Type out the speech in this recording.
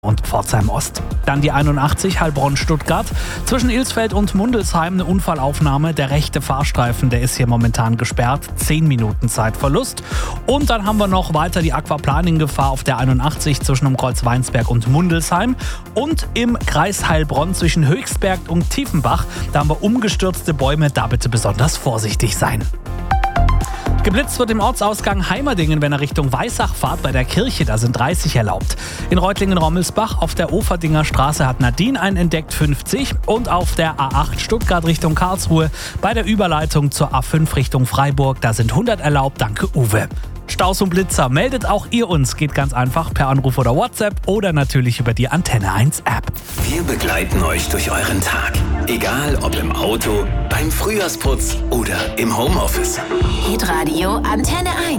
und Pforzheim Ost. Dann die 81 Heilbronn-Stuttgart. Zwischen Ilsfeld und Mundelsheim eine Unfallaufnahme. Der rechte Fahrstreifen, der ist hier momentan gesperrt. 10 Minuten Zeitverlust. Und dann haben wir noch weiter die Aquaplaning-Gefahr auf der 81 zwischen dem Kreuz Weinsberg und Mundelsheim. Und im Kreis Heilbronn zwischen Höchstberg und Tiefenbach. Da haben wir umgestürzte Bäume. Da bitte besonders vorsichtig sein. Geblitzt wird im Ortsausgang Heimerdingen, wenn er Richtung Weissach fahrt. Bei der Kirche, da sind 30 erlaubt. In Reutlingen-Rommelsbach auf der Oferdinger Straße hat Nadine einen entdeckt, 50. Und auf der A8 Stuttgart Richtung Karlsruhe bei der Überleitung zur A5 Richtung Freiburg, da sind 100 erlaubt. Danke, Uwe. Staus und Blitzer, meldet auch ihr uns. Geht ganz einfach per Anruf oder WhatsApp oder natürlich über die Antenne 1 App. Wir begleiten euch durch euren Tag. Egal ob im Auto, beim Frühjahrsputz oder im Homeoffice. Hitradio Antenne 1.